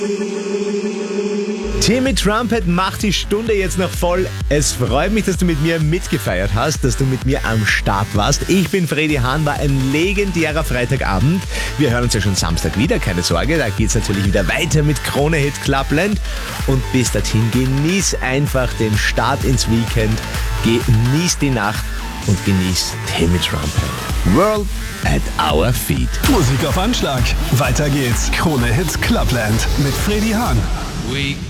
Timmy Trumpet macht die Stunde jetzt noch voll. Es freut mich, dass du mit mir mitgefeiert hast, dass du mit mir am Start warst. Ich bin Freddy Hahn, war ein legendärer Freitagabend. Wir hören uns ja schon Samstag wieder, keine Sorge. Da geht's natürlich wieder weiter mit Krone Hit Clubland. Und bis dorthin genieß einfach den Start ins Weekend. Genieß die Nacht und genieß Timmy Trumpet. World at our feet. Musik auf Anschlag. Weiter geht's. Krone Hit Clubland mit Freddy Hahn. We